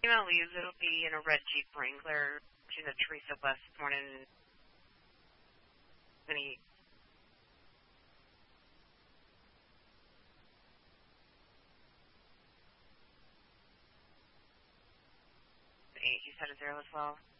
email leaves, it'll be in a red Jeep Wrangler. She's at Teresa West this morning. You said a 0 as well.